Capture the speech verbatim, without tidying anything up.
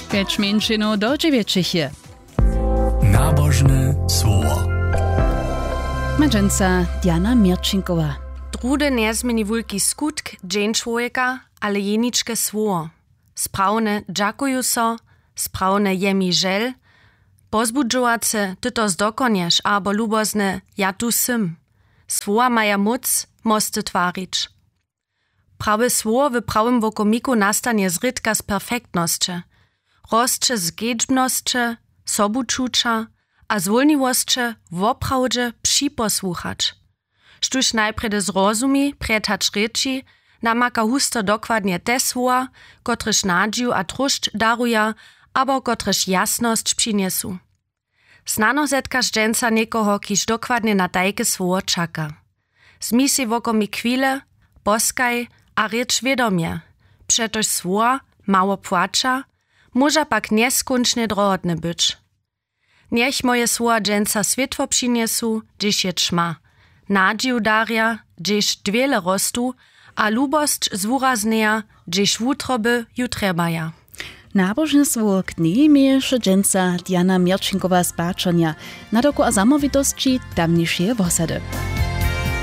Pięć minut do dziewięciu. Nabożne słowo. Mędrzenca Diana Mierczynkowa. Drude nie zmieni wulki skutk dzień człowieka, ale jeniczke słowo. Sprawne dziakuju so, sprawne jemi żel, pozbudżowace tyto zdokoniesz, abo lubozne ja tu sym. Słowa maja moc, mosty twarić. Prawe słowo w prawym wokomiku nastanie zrytka z perfektności, rozcze z giedźbności, sobuczucza, a zwolniwosće woprawdźe připosłuchać. Štuž najprede zrozumi, pretać reči, namaka husto dokładnie te słowa, kotrež nadziu a trušť daruja, abo kotrež jasność přiniesu. Snano zetkaš dženca niekoho, kiž dokładnie na tajke słowo čaka. Zmisi wokomi chwile, poskaj a reč vědomie. Přetož słowa mało płača, może pak nieskončne drohodne być. Niech moje słowa dženca światło přiniesu, gdzieś je ćma. Nadziu daria, gdzieś dwiele rostu, a lubost zwurazneja, gdzieś wutroby ju trebaja. Nabożne słowo k dni mieješe dženca Diana Mierczynkowa z Bačonia, na doku a zamovitosti tamniejszej wosady.